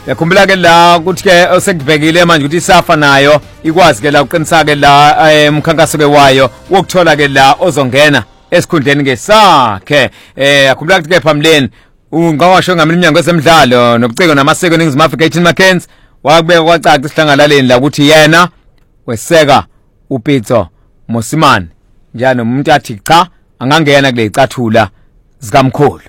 Yakhumbula ke la ukuthi ke sekubhekile manje ukuthi isafa nayo ikwazi ke la uqinisaka ke la umkhankaso ke wayo wokuthola ke la ozongena esikhundleni ngesakhe. Yakhumbula ukuthi ke phambileni ungawasho ngamanye iminyango ezemidlalo nobuciko namasiko eNingizimu Afrika eThin Mackenzie wakubeka kwacaca isihlangalaleni la ukuthi yena weseka uPitso Mosimane njalo umuntu athi cha angangena kule icathula zikamkhulu.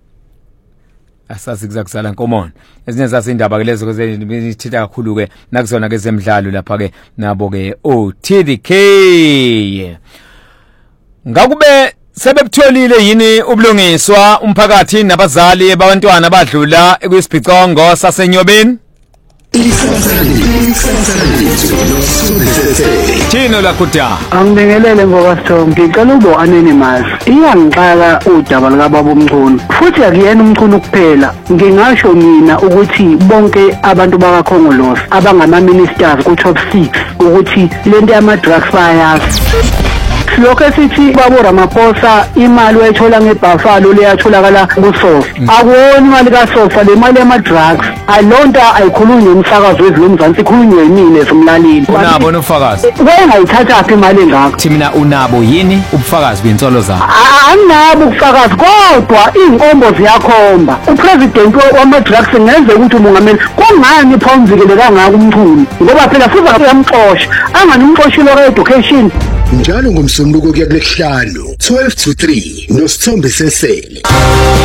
Asazi kuzakusala nkomona ezinye zasindaba ke lezo ezithitha kakhulu ke nakuzona ke zemidlalo lapha ke nabo ke oTDK. Ngakube sebekutholile yini ubulungiswa umphakathi nabazali abantwana badlula ekuyisibhicongo saseNyobeni? Thino la kuda angibingelele ngokwasitho ngicela ubo anonymous iyangixaka udaba lika baba uMchunu futhi akuyena uMchunu kuphela ngingasho mina ukuthi bonke abantu bakaKhongolose abangama ministers ku top 6 ukuthi lento yama drugs bayazi. Lokho esithi babo Ramaphosa imali wayithola ngeBuffalo leyatholakala kuSofa akuwoni imali kaSofa le mali yama drugs alonto ayikhulunywe umsakazo wezilumzansi ikhulunywe yimina esumlaleli. Unabo nofakazi wayengayithatha apha imali engakho thina unabo yini ubufakazi bensolo zakho? Anginabo ubufakazi kodwa inkombo ziyakhomba upresident wama drugs ngenze ukuthi umongameli kungani phawumvikele kangaka uMchunu ngoba phela futhi uyamxosha anganimxoshilo ke education njalo ngomsombuluko kuya kulesihlanu 12 to 3 noSithombe Sesele.